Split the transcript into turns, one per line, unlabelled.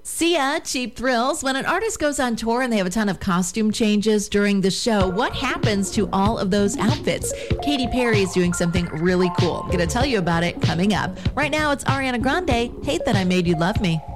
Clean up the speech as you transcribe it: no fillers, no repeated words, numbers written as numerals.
Sia, Cheap Thrills. When an artist goes on tour and they have a ton of costume changes during the show, what happens to all of those outfits? Katy Perry is doing something really cool. I'm going to tell you about it coming up. Right now, it's Ariana Grande, Hate That I Made You Love Me.